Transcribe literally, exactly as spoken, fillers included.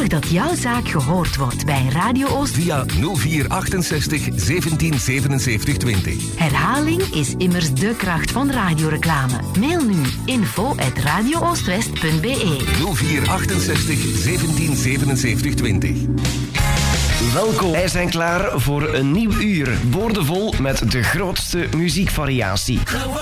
Zorg dat jouw zaak gehoord wordt bij Radio Oost via nul vier achtenzestig zeventien zevenenzeventig twintig. Herhaling is immers de kracht van radioreclame. Mail nu info at radio oostwest punt b e. nul vier achtenzestig zeventien zevenenzeventig twintig. Welkom, wij zijn klaar voor een nieuw uur. Boordevol met de grootste muziekvariatie.